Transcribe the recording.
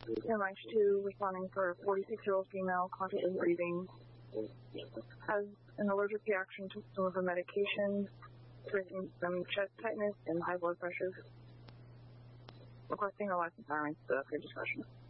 In line 2, responding for a 46-year-old female, consciously breathing, has an allergic reaction to some of her medications, experiencing some chest tightness and high blood pressure. Requesting a license, to your discretion.